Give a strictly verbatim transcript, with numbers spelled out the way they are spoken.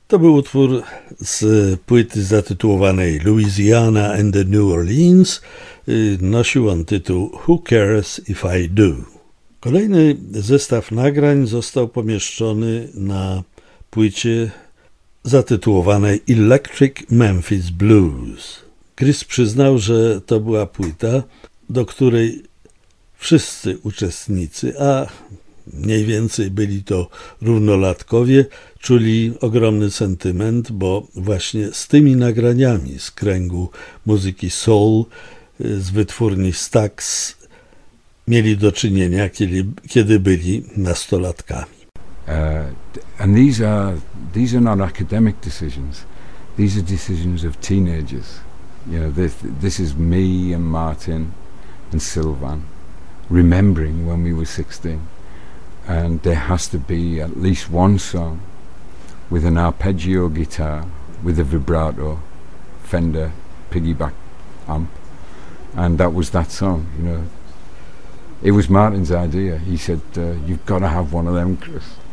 To był utwór z płyty zatytułowanej Louisiana and the New Orleans. Nosił on tytuł Who Cares If I Do. Kolejny zestaw nagrań został pomieszczony na płycie zatytułowanej Electric Memphis Blues. Chris przyznał, że to była płyta, do której wszyscy uczestnicy, a mniej więcej byli to równolatkowie, czuli ogromny sentyment, bo właśnie z tymi nagraniami z kręgu muzyki soul, z wytwórni Stax mieli do czynienia, kiedy, kiedy byli nastolatkami. Uh, and these are these are not academic decisions. These are decisions of teenagers. You know, this, this is me and Martin and Sylvan remembering when we were sixteen. And there has to be at least one song with an arpeggio guitar, with a vibrato, Fender piggyback amp, and that was that song. You know, it was Martin's idea. He said, uh, "You've got to have one of them, Chris."